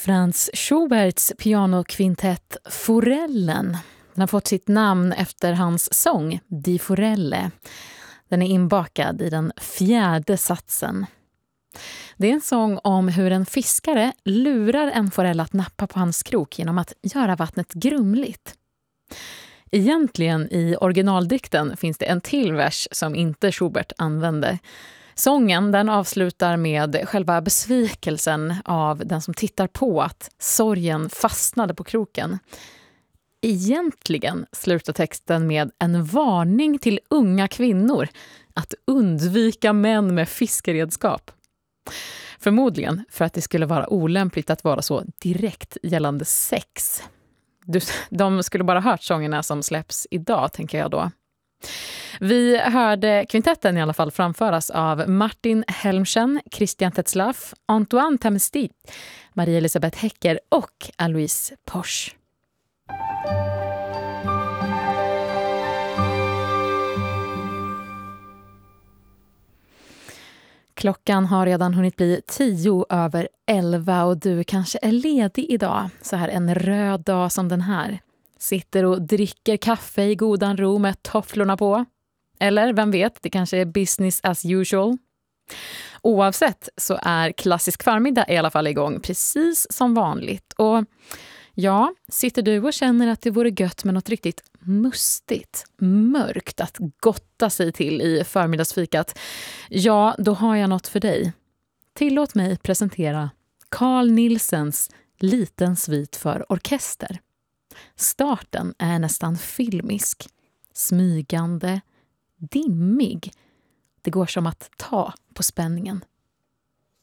Franz Schuberts pianokvintett Forellen. Den har fått sitt namn efter hans sång Die Forelle. Den är inbakad i den 4:e satsen. Det är en sång om hur en fiskare lurar en forell att nappa på hans krok genom att göra vattnet grumligt. Egentligen i originaldikten finns det en till vers som inte Schubert använde. Sången den avslutar med själva besvikelsen av den som tittar på att sorgen fastnade på kroken. Egentligen slutar texten med en varning till unga kvinnor att undvika män med fiskeredskap. Förmodligen för att det skulle vara olämpligt att vara så direkt gällande sex. De skulle bara hört sångerna som släpps idag, tänker jag då. Vi hörde kvintetten i alla fall framföras av Martin Helmchen, Christian Tetzlaff, Antoine Tamesti, Marie Elisabeth Hecker och Aloise Posch. Klockan har redan hunnit bli 10:10 och du kanske är ledig idag, så här en röd dag som den här. Sitter och dricker kaffe i godan ro med tofflorna på. Eller vem vet, det kanske är business as usual. Oavsett så är klassisk förmiddag i alla fall igång precis som vanligt. Och ja, sitter du och känner att det vore gött med något riktigt mustigt, mörkt att gotta sig till i förmiddagsfikat, ja, då har jag något för dig. Tillåt mig presentera Carl Nielsens Liten svit för orkester. Starten är nästan filmisk, smygande, dimmig. Det går som att ta på spänningen.